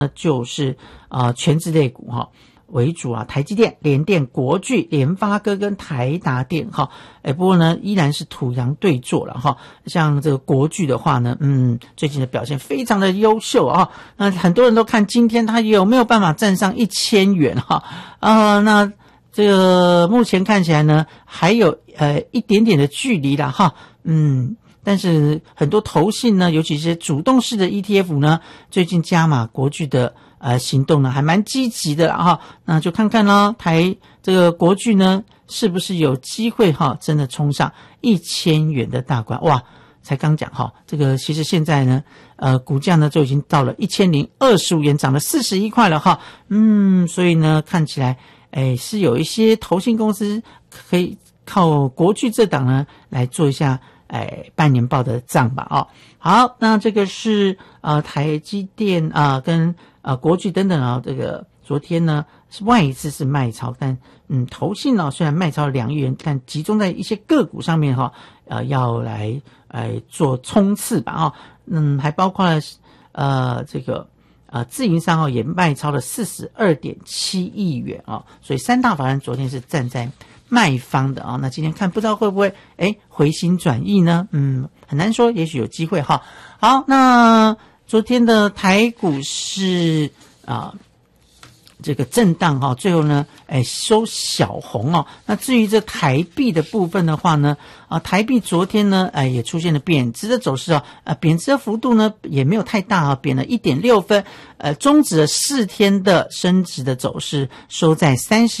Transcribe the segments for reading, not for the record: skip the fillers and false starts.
就是全质类股哈为主啊，台积电、联电、国巨、联发科跟台达电哈，不过呢依然是土洋对坐了哈。像这个国巨的话呢，最近的表现非常的优秀啊，那很多人都看今天它有没有办法站上1000元哈那这个目前看起来呢还有一点点的距离啦哈，但是很多投信呢，尤其是主动式的 ETF 呢，最近加码国巨的行动呢还蛮积极的哈，那就看看咯这个国巨呢是不是有机会哈真的冲上1000元的大关。哇，才刚讲哈，这个其实现在呢股价呢就已经到了1025元，涨了41块了哈，所以呢看起来是有一些投信公司可以靠国巨这档呢来做一下半年报的账吧哦。好，那这个是台积电跟国巨等等这个昨天呢外资是卖超，但投信虽然卖超2亿元，但集中在一些个股上面要来做冲刺吧还包括了这个自营商也卖超了42.7亿元所以三大法人昨天是站在卖方的那今天看不知道会不会回心转意呢？很难说，也许有机会哈。好，那昨天的台股是这个震荡最后呢收小红那至于这台币的部分的话呢台币昨天呢也出现了贬值的走势贬值的幅度呢也没有太大贬了 1.6 分终止了4天的升值的走势，收在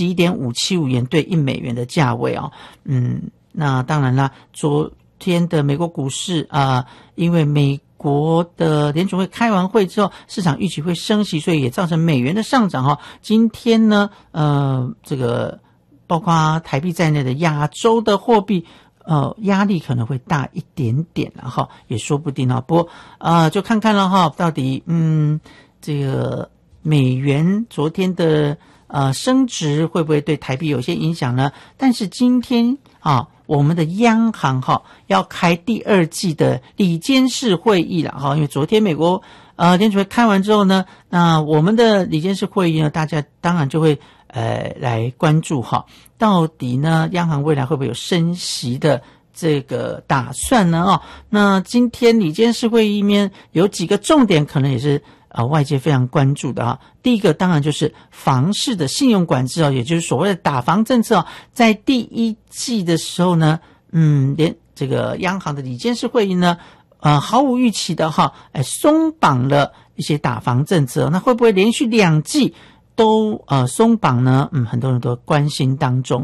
31.575 元兑1美元的价位那当然啦，昨天的美国股市因为美国的联储会开完会之后，市场预期会升息，所以也造成美元的上涨今天呢这个包括台币在内的亚洲的货币压力可能会大一点点也说不定不过就看看了到底这个美元昨天的升值会不会对台币有些影响呢？但是今天我们的央行要开第2季的理监事会议了因为昨天美国联储会开完之后呢，那我们的理监事会议呢，大家当然就会来关注到底呢央行未来会不会有升息的这个打算呢那今天理监事会议里面有几个重点可能也是外界非常关注的第一个当然就是房市的信用管制也就是所谓的打房政策在第1季的时候呢连这个央行的理监事会议呢毫无预期的松绑了一些打房政策，那会不会连续2季都松绑呢？很多人都关心当中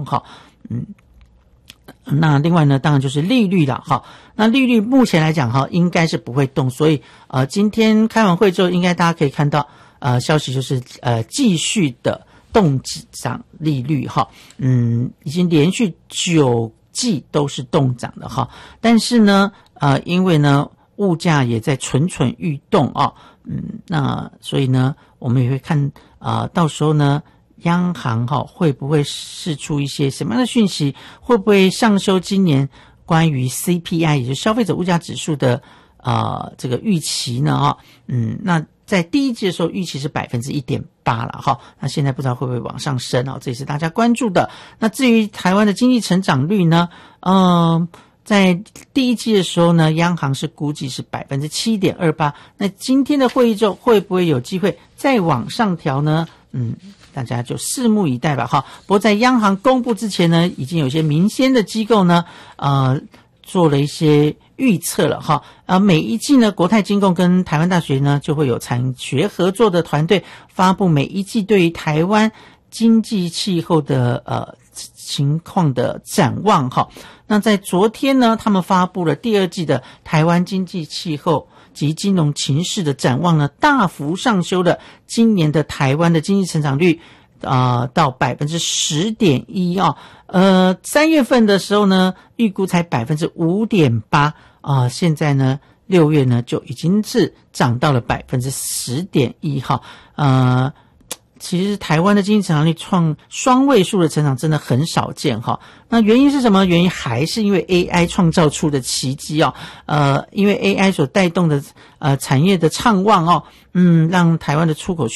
那另外呢当然就是利率了那利率目前来讲应该是不会动，所以今天开完会之后应该大家可以看到消息就是继续的动涨利率已经连续9季都是动涨的但是呢因为呢物价也在蠢蠢欲动那所以呢我们也会看到时候呢央行会不会释出一些什么样的讯息，会不会上修今年关于 CPI 也就是消费者物价指数的这个预期呢那在第1季的时候预期是 1.8% 了那现在不知道会不会往上升这也是大家关注的。那至于台湾的经济成长率呢在第1季的时候呢央行是估计是 7.28%， 那今天的会议中会不会有机会再往上调呢大家就拭目以待吧不过在央行公布之前呢已经有些民间的机构呢做了一些预测了每一季呢国泰金控跟台湾大学呢就会有产学合作的团队发布每一季对于台湾经济气候的情况的展望那在昨天呢他们发布了第2季的台湾经济气候及金融情势的展望呢，大幅上修了今年的台湾的经济成长率到 10.1% 3月份的时候呢预估才 5.8% 现在呢6月呢就已经是涨到了 10.1% 其实台湾的经济成长率创双位数的成长真的很少见哈。那原因是什么？原因还是因为 AI 创造出的奇迹哦。因为 AI 所带动的产业的畅旺哦，让台湾的出口